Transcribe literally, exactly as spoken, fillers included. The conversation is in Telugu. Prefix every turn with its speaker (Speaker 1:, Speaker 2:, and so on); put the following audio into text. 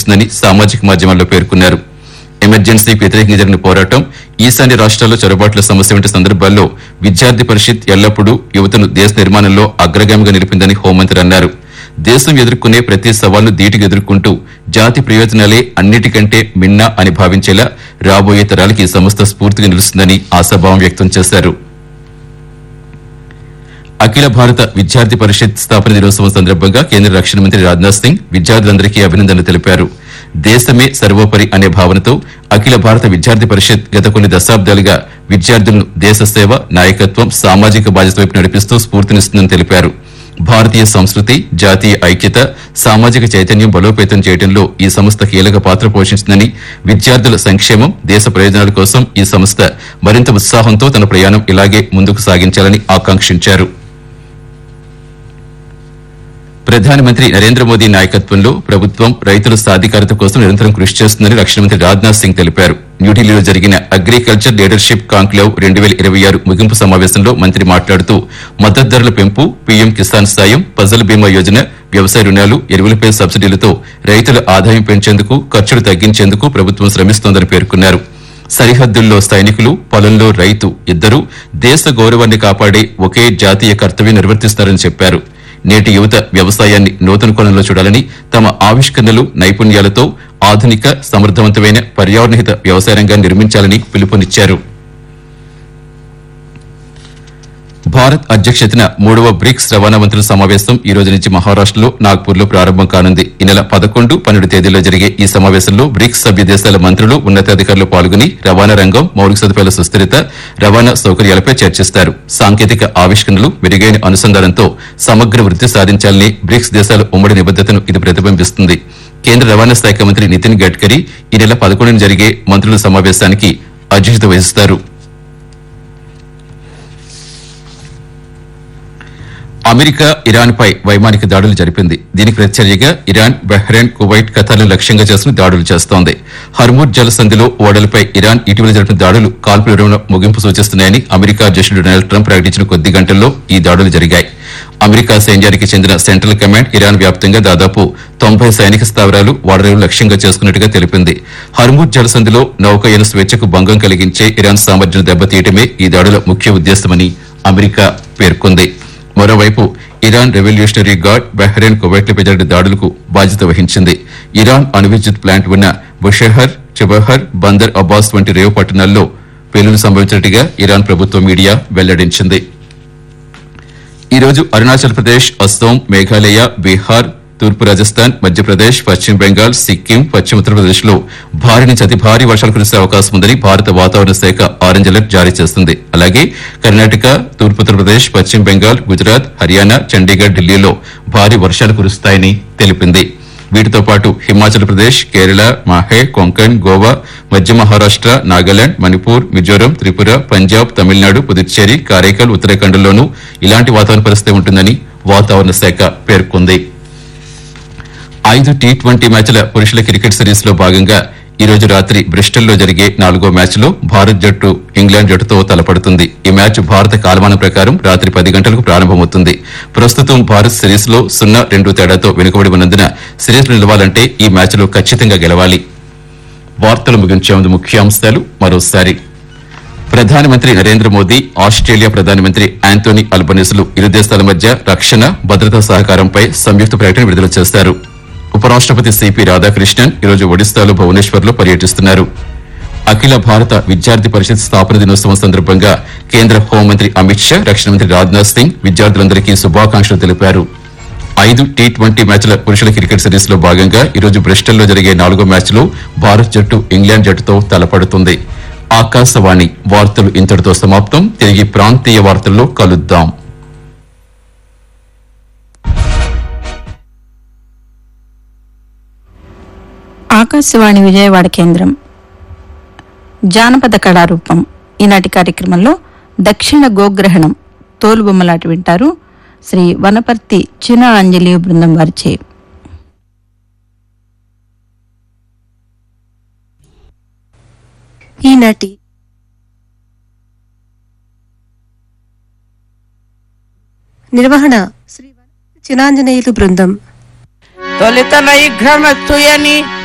Speaker 1: చేస్తుందని సామాజిక మాధ్యమాల్లో పేర్కొన్నారు. ఎమర్జెన్సీకి వ్యతిరేకంగా జరిగిన పోరాటం, ఈశాన్య రాష్ట్రాల్లో చొరబాట్ల సమస్య వంటి సందర్భాల్లో విద్యార్థి పరిషత్ ఎల్లప్పుడూ యువతను దేశ నిర్మాణంలో అగ్రగామిగా నిలిపిందని హోంమంత్రి అన్నారు. దేశం ఎదుర్కొనే ప్రతి సవాల్ను ధీటుగా ఎదుర్కొంటూ జాతి ప్రయోజనాలే అన్నిటికంటే మిన్నా అని భావించేలా రాబోయే తరాలకి ఈ సంస్థ స్ఫూర్తిగా నిలుస్తుందని ఆశాభావం వ్యక్తం చేశారు. అఖిల భారత విద్యార్థి పరిషత్ స్థాపన దినోత్సవం సందర్భంగా కేంద్ర రక్షణ మంత్రి రాజ్నాథ్ సింగ్ విద్యార్థులందరికీ అభినందనలు తెలిపారు. దేశమే సర్వోపరి అనే భావనతో అఖిల భారత విద్యార్థి పరిషత్ గత కొన్ని దశాబ్దాలుగా విద్యార్థులను దేశ సేవ, నాయకత్వం, సామాజిక బాధ్యత వైపు నడిపిస్తూ స్ఫూర్తినిస్తుందని తెలిపారు. భారతీయ సంస్కృతి, జాతీయ ఐక్యత, సామాజిక చైతన్యం బలోపేతం చేయడంలో ఈ సంస్థ కీలక పాత్ర పోషించిందని, విద్యార్థుల సంక్షేమం, దేశ ప్రయోజనాల కోసం ఈ సంస్థ మరింత ఉత్సాహంతో తన ప్రయాణం ఇలాగే ముందుకు సాగించాలని ఆకాంక్షించారు. ప్రధానమంత్రి నరేంద్ర మోదీ నాయకత్వంలో ప్రభుత్వం రైతుల సాధికారత కోసం నిరంతరం కృషి చేస్తుందని రక్షణ మంత్రి రాజ్నాథ్ సింగ్ తెలిపారు. న్యూఢిల్లీలో జరిగిన అగ్రికల్చర్ లీడర్షిప్ కాంక్లేవ్ రెండు వేల ఇరవై ఆరు ముగింపు సమావేశంలో మంత్రి మాట్లాడుతూ మద్దతు ధరల పెంపు, పీఎం కిసాన్ సాయం, ఫసల్ బీమా యోజన, వ్యవసాయ రుణాలు, ఎరువులపై సబ్సిడీలతో రైతుల ఆదాయం పెంచేందుకు, ఖర్చులు తగ్గించేందుకు ప్రభుత్వం శ్రమిస్తోందని పేర్కొన్నారు. సరిహద్దుల్లో సైనికులు, పొలంలో రైతు ఇద్దరూ దేశ గౌరవాన్ని కాపాడే ఒకే జాతీయ కర్తవ్యం నిర్వర్తిస్తారని చెప్పారు. నేటి యువత వ్యవసాయాన్ని నూతన కోణంలో చూడాలని, తమ ఆవిష్కరణలు, నైపుణ్యాలతో ఆధునిక, సమర్థవంతమైన, పర్యావరణహిత వ్యవసాయ రంగాన్ని నిర్మించాలని పిలుపునిచ్చారు. భారత్ అధ్యక్షతన మూడవ బ్రిక్స్ రవాణా మంత్రుల సమావేశం ఈ రోజు నుంచి మహారాష్టలో నాగ్పూర్లో ప్రారంభం కానుంది. ఈ నెల పదకొండు, పన్నెండు తేదీల్లో జరిగే ఈ సమావేశంలో బ్రిక్స్ సభ్య దేశాల మంత్రులు, ఉన్నతాధికారులు పాల్గొని రవాణా రంగం, మౌలిక సదుపాయాల సుస్థిరత, రవాణా సౌకర్యాలపై చర్చిస్తారు. సాంకేతిక ఆవిష్కరణలు, మెరుగైన అనుసంధానంతో సమగ్ర వృద్ధి సాధించాలని బ్రిక్స్ దేశాల ఉమ్మడి నిబద్దతను ఇది ప్రతిబింబిస్తుంది. కేంద్ర రవాణా శాఖ మంత్రి నితిన్ గడ్కరీ ఈ నెల పదకొండున జరిగే మంత్రుల సమావేశానికి అధ్యక్షత వహిస్తారు. అమెరికా ఇరాన్ పై వైమానిక దాడులు జరిపింది. దీనికి ప్రతిచర్యగా ఇరాన్, బహ్రెయిన్, కువైట్, ఖతార్లను లక్ష్యంగా చేసుకుని దాడులు చేస్తోంది. హర్ముజ్ జలసంధిలో ఓడలపై ఇరాన్ ఇటీవల జరిపిన దాడులు కాల్పుల విరమణ ముగింపు సూచిస్తున్నాయని అమెరికా అధ్యక్షుడు డొనాల్డ్ ట్రంప్ ప్రకటించిన కొద్ది గంటల్లో ఈ దాడులు జరిగాయి. అమెరికా సైన్యానికి చెందిన సెంట్రల్ కమాండ్ ఇరాన్ వ్యాప్తంగా దాదాపు తొంభై సైనిక స్థావరాలు, ఓడరేవులు లక్ష్యంగా చేసుకున్నట్టుగా తెలిపింది. హర్ముజ్ జలసంధిలో నౌకాయాన స్వేచ్ఛకు భంగం కలిగించే ఇరాన్ సామర్థ్యం దెబ్బతీయటమే ఈ దాడుల ముఖ్య ఉద్దేశమని అమెరికా పేర్కొంది. మరోవైపు ఇరాన్ రెవల్యూషనరీ గార్డ్ బహ్రెయిన్, కువైట్లపై జరిగిన దాడులకు బాధ్యత వహించింది. ఇరాన్ అణు విద్యుత్ ప్లాంట్ ఉన్న బుషెహర్, చబహర్, బందర్ అబ్బాస్ వంటి రేవు పట్టణాల్లో పేలులు సంభవించినట్టుగా ఇరాన్ ప్రభుత్వ మీడియా వెల్లడించింది. ఈ రోజు అరుణాచల్ ప్రదేశ్, అస్సాం, మేఘాలయ, బీహార్, తూర్పు రాజస్థాన్, మధ్యప్రదేశ్, పశ్చిమ బెంగాల్, సిక్కిం, పశ్చిమ ఉత్తరప్రదేశ్ లో భారీ నుంచి అతి భారీ వర్షాలు కురిసే అవకాశం ఉందని భారత వాతావరణ శాఖ ఆరెంజ్ అలర్ట్ జారీ చేస్తుంది. అలాగే కర్ణాటక, తూర్పు ఉత్తరప్రదేశ్, పశ్చిమ బెంగాల్, గుజరాత్, హర్యానా, చండీగఢ్, ఢిల్లీలో భారీ వర్షాలు కురుస్తాయని తెలిపింది. వీటితో పాటు హిమాచల్ ప్రదేశ్, కేరళ, మాహే, కొంకణ్, గోవా, మధ్య మహారాష్ట, నాగాలాండ్, మణిపూర్, మిజోరం, త్రిపుర, పంజాబ్, తమిళనాడు, పుదుచ్చేరి, కారైకల్, ఉత్తరాఖండ్లోనూ ఇలాంటి వాతావరణ పరిస్థితి ఉంటుందని వాతావరణ శాఖ పేర్కొంది. ఐదు టీ ట్వంటీ మ్యాచ్ల పురుషుల క్రికెట్ సిరీస్ లో భాగంగా ఈ రోజు రాత్రి బ్రిస్టల్లో జరిగే నాలుగో మ్యాచ్లో భారత్ జట్టు ఇంగ్లాండ్ జట్టుతో తలపడుతుంది. ఈ మ్యాచ్ భారత కాలమానం ప్రకారం రాత్రి పది గంటలకు ప్రారంభమవుతుంది. ప్రస్తుతం భారత్ సిరీస్ లో సున్నా రెండు తేడాతో వెనుకబడి ఉన్నందున సిరీస్ నిలవాలంటే ఈ మ్యాచ్లో ఖచ్చితంగా గెలవాలి. వార్తలు ముగించే ముందు ముఖ్యాంశాలు మరోసారి. ప్రధానమంత్రి నరేంద్ర మోదీ, ఆస్ట్రేలియా ప్రధానమంత్రి ఆంటోనీ అల్బనీస్లు ఇరు దేశాల మధ్య రక్షణ, భద్రతా సహకారంపై సంయుక్త ప్రకటన విడుదల చేశారు. ఉపరాష్టపతి సిపి రాధాకృష్ణన్ ఈరోజు ఒడిశాలో భువనేశ్వర్ లో పర్యటిస్తున్నారు. అఖిల భారత విద్యార్థి పరిషత్ స్థాపన దినోత్సవం సందర్భంగా కేంద్ర హోంమంత్రి అమిత్ షా, రక్షణ మంత్రి రాజ్నాథ్ సింగ్ విద్యార్థులందరికీ శుభాకాంక్షలు తెలిపారు. ఐదు టీ ట్వంటీ మ్యాచ్ల పురుషుల క్రికెట్ సిరీస్ లో భాగంగా ఈరోజు బ్రిస్టల్లో జరిగే నాలుగో మ్యాచ్లో భారత్ జట్టు ఇంగ్లాండ్ జట్టుతో తలపడుతుంది. ఆకాశవాణి వార్తలు ఇంతటితో సమాప్తం. తిరిగి ప్రాంతీయ వార్తల్లో కలుద్దాం.
Speaker 2: ఆకాశవాణి విజయవాడ కేంద్రం. జానపద కళారూపం. ఈనాటి కార్యక్రమంలో దక్షిణ గోగ్రహణం తోలుబొమ్మలాట వింటారు. శ్రీ వనపర్తి చిన అంజలి బృందం వారిచే.
Speaker 3: ఈనాటి నిర్వహణ శ్రీ చినాంజనేయులు బృందం.
Speaker 4: తొలిత నైఘ్రమత్తుయని